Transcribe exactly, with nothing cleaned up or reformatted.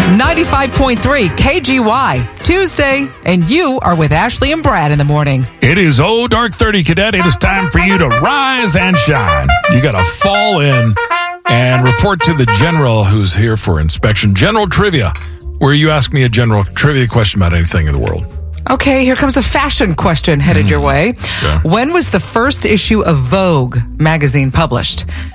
ninety-five point three K G Y, Tuesday, and you are with Ashley and Brad in the morning. It is oh dark thirty, Cadet. It is time for you to rise and shine. You got to fall in and report to the general who's here for inspection. General Trivia, where you ask me a general trivia question about anything in the world. Okay, here comes a fashion question headed mm. your way. Okay. When was the first issue of Vogue magazine published?